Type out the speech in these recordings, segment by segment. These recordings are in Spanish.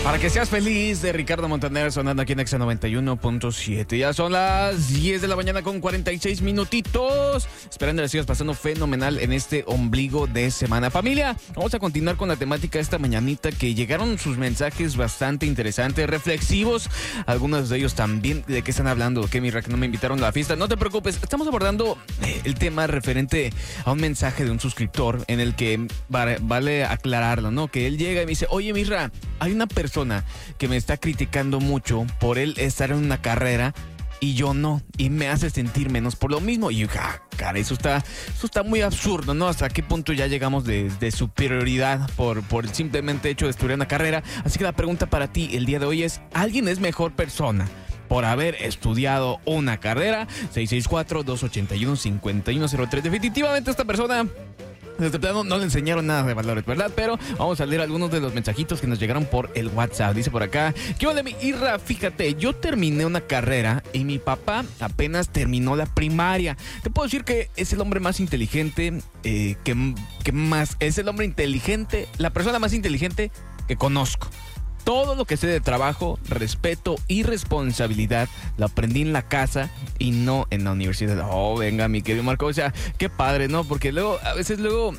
Para que seas feliz, de Ricardo Montaner, sonando aquí en Exa 91.7. Ya son las 10 de la mañana con 46 minutitos. Esperando que sigas pasando fenomenal en este ombligo de semana. Familia, vamos a continuar con la temática esta mañanita, que llegaron sus mensajes bastante interesantes, reflexivos. Algunos de ellos también. ¿De qué están hablando? Que mira, que no me invitaron a la fiesta. No te preocupes, estamos abordando el tema referente a un mensaje de un suscriptor en el que vale aclararlo, ¿no? Que él llega y me dice: oye, Mirra, hay una persona que me está criticando mucho por él estar en una carrera y yo no, y me hace sentir menos por lo mismo. Y yo, cara, eso está muy absurdo, ¿no? ¿Hasta qué punto ya llegamos de superioridad por el simplemente hecho de estudiar una carrera? Así que la pregunta para ti el día de hoy es: ¿alguien es mejor persona por haber estudiado una carrera? 664-281-5103. Definitivamente esta persona, desde plano, no le enseñaron nada de valores, ¿verdad? Pero vamos a leer algunos de los mensajitos que nos llegaron por el WhatsApp. Dice por acá: ¿qué onda, mi Irra? Fíjate, yo terminé una carrera y mi papá apenas terminó la primaria. Te puedo decir que es el hombre más inteligente, es el hombre inteligente, la persona más inteligente que conozco. Todo lo que sé de trabajo, respeto y responsabilidad lo aprendí en la casa y no en la universidad. Oh, venga, mi querido Marco, o sea, qué padre, ¿no? Porque a veces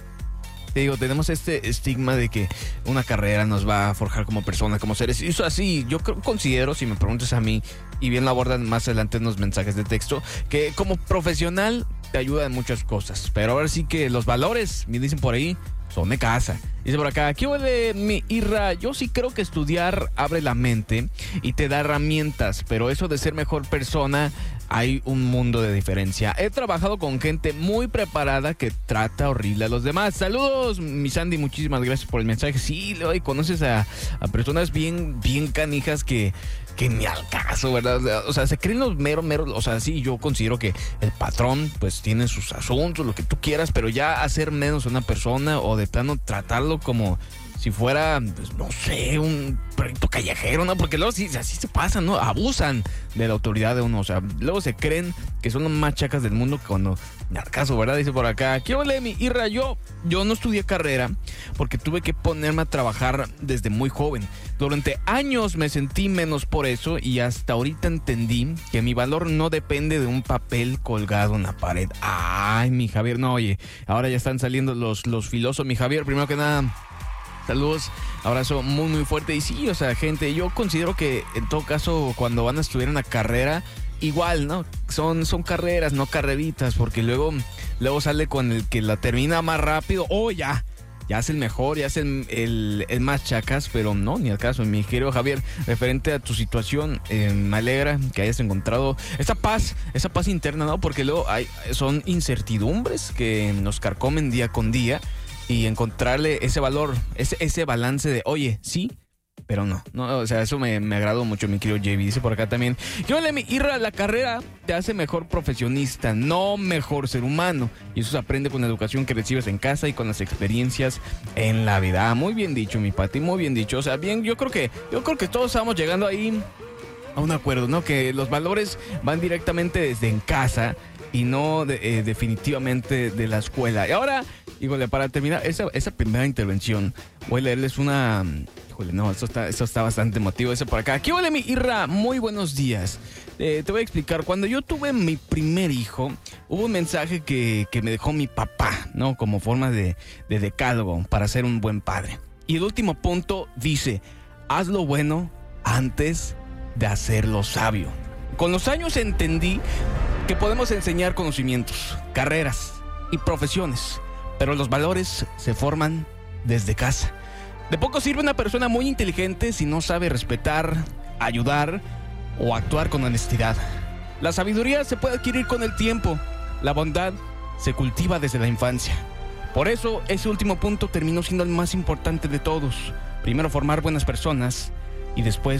te digo, tenemos este estigma de que una carrera nos va a forjar como personas, como seres. Y eso así, yo considero, si me preguntas a mí, y bien lo abordan más adelante en los mensajes de texto, que como profesional te ayuda en muchas cosas. Pero ahora sí que los valores, me dicen por ahí, son de casa. Dice por acá: ¿qué huele, mi Irra? Yo sí creo que estudiar abre la mente y te da herramientas, pero eso de ser mejor persona, hay un mundo de diferencia. He trabajado con gente muy preparada que trata horrible a los demás. Saludos, mi Sandy, muchísimas gracias por el mensaje. Sí, y conoces a personas bien canijas que ni al caso, ¿verdad? O sea, se creen los meros, o sea, sí, yo considero que el patrón pues tiene sus asuntos, lo que tú quieras, pero ya hacer menos a una persona o de plano tratarlo como si fuera, pues, no sé, un perrito callejero, ¿no? Porque luego sí, así se pasan, ¿no? Abusan de la autoridad de uno, o sea, luego se creen que son los más chacas del mundo cuando, ni al caso, ¿verdad? Dice por acá: quiero leer, mi Irra, yo no estudié carrera porque tuve que ponerme a trabajar desde muy joven. Durante años me sentí menos por eso y hasta ahorita entendí que mi valor no depende de un papel colgado en la pared. Ay, mi Javier, no, oye, ahora ya están saliendo los filosos, mi Javier. Primero que nada, saludos, abrazo muy fuerte. Y sí, o sea, gente, yo considero que en todo caso, cuando van a estudiar una carrera, igual, ¿no? Son carreras, no carreritas, porque luego sale con el que la termina más rápido. Oh, ya es el mejor, ya es el más chacas, pero no, ni al caso. Mi querido Javier, referente a tu situación, me alegra que hayas encontrado esa paz interna, ¿no? Porque luego son incertidumbres que nos carcomen día con día, y encontrarle ese valor, ese balance de, oye, sí, pero no, o sea, eso me agradó mucho, mi querido JB. Dice por acá también: yo le mi Irra, la carrera te hace mejor profesionista, no mejor ser humano, y eso se aprende con la educación que recibes en casa y con las experiencias en la vida. Muy bien dicho, mi Pati, muy bien dicho. O sea, bien, yo creo que todos estamos llegando ahí a un acuerdo, ¿no? Que los valores van directamente desde en casa y no definitivamente de la escuela. Y ahora, híjole, para terminar esa primera intervención, voy a leerles una... Híjole, no, eso está bastante emotivo. Ese por acá: ¿qué huele, mi Irra? Muy buenos días. Te voy a explicar. Cuando yo tuve mi primer hijo, hubo un mensaje que me dejó mi papá, ¿no? Como forma de decálogo para ser un buen padre. Y el último punto dice: haz lo bueno antes de hacerlo sabio. Con los años entendí que podemos enseñar conocimientos, carreras y profesiones, pero los valores se forman desde casa. De poco sirve una persona muy inteligente si no sabe respetar, ayudar o actuar con honestidad. La sabiduría se puede adquirir con el tiempo. La bondad se cultiva desde la infancia. Por eso, ese último punto terminó siendo el más importante de todos. Primero formar buenas personas y después